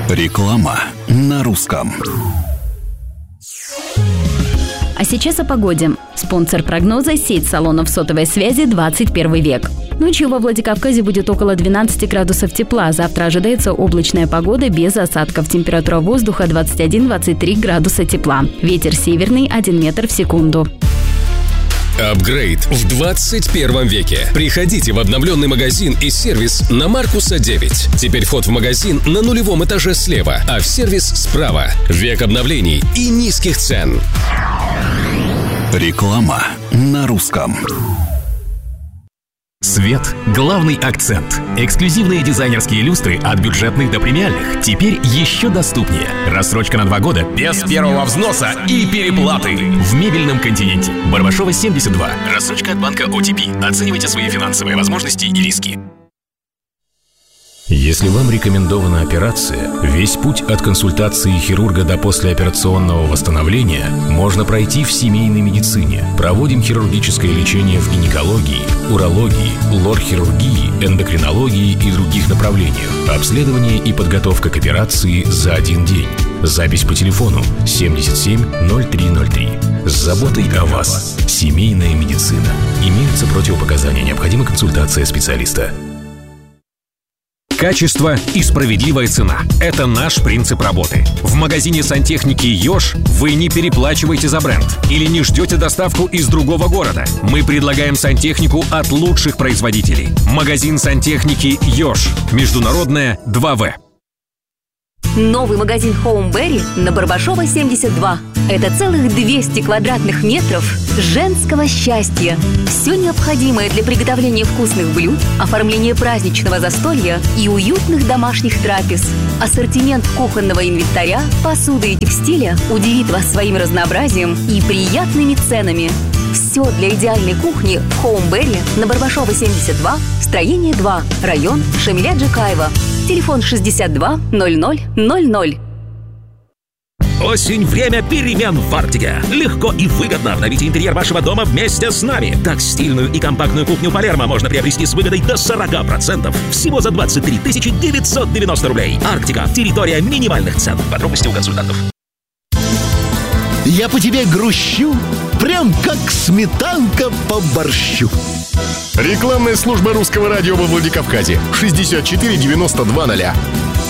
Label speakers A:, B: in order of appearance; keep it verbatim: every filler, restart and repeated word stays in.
A: Реклама на русском.
B: А сейчас о погоде. Спонсор прогноза – сеть салонов сотовой связи «двадцать первый век». Ночью во Владикавказе будет около двенадцати градусов тепла. Завтра ожидается облачная погода без осадков. Температура воздуха двадцать один - двадцать три градуса тепла. Ветер северный один метр в секунду.
C: Апгрейд в двадцать первом веке. Приходите в обновленный магазин и сервис на Маркуса девять. Теперь вход в магазин на нулевом этаже слева, а в сервис справа. Век обновлений и низких цен.
A: Реклама на русском.
D: Свет – главный акцент. Эксклюзивные дизайнерские люстры от бюджетных до премиальных. Теперь еще доступнее. Рассрочка на два года без первого взноса и переплаты. В мебельном континенте. Барбашова, семьдесят два. Рассрочка от банка о ти пи. Оценивайте свои финансовые возможности и риски. Если вам рекомендована операция, весь путь от консультации хирурга до послеоперационного восстановления можно пройти в семейной медицине. Проводим хирургическое лечение в гинекологии, урологии, лор-хирургии, эндокринологии и других направлениях. Обследование и подготовка к операции за один день. Запись по телефону семьдесят семь ноль три ноль три. С заботой о вас. Семейная медицина. Имеются противопоказания. Необходима консультация специалиста. Качество и справедливая цена – это наш принцип работы. В магазине сантехники «Ёж» вы не переплачиваете за бренд или не ждете доставку из другого города. Мы предлагаем сантехнику от лучших производителей. Магазин сантехники «Ёж». Международная, два вэ.
E: Новый магазин Хоумберри на Барбашова, семьдесят два. Это целых двести квадратных метров женского счастья. Все необходимое для приготовления вкусных блюд, оформления праздничного застолья и уютных домашних трапез. Ассортимент кухонного инвентаря, посуды и текстиля удивит вас своим разнообразием и приятными ценами. Все для идеальной кухни в Хоумберри на Барбашова, семьдесят два, строение два, район Шамиля Джакаева. Телефон шестьдесят два ноль ноль ноль ноль.
F: Осень – время перемен в Арктике. Легко и выгодно обновите интерьер вашего дома вместе с нами. Так, стильную и компактную кухню Палермо можно приобрести с выгодой до сорок процентов. Всего за двадцать три тысячи девятьсот девяносто рублей. Арктика – территория минимальных цен. Подробности у консультантов.
G: Я по тебе грущу, прям как сметанка по борщу.
H: Рекламная служба русского радио во Владикавказе. шестьдесят четыре девяносто два ноля.